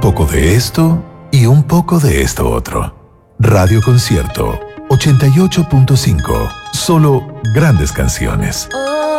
poco de esto y un poco de esto otro. Radio Concierto 88.5. Solo grandes canciones.